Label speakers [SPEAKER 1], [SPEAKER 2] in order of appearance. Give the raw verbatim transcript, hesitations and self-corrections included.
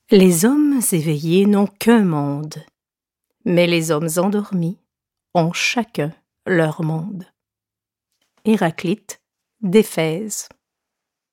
[SPEAKER 1] Les hommes éveillés n'ont qu'un monde, mais les hommes endormis ont chacun leur monde. Héraclite d'Éphèse.